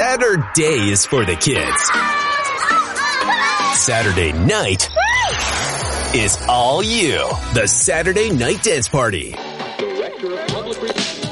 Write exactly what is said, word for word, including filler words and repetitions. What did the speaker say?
Saturday is for the kids. Saturday night is all you. The Saturday Night Dance Party. Director of Public Relations.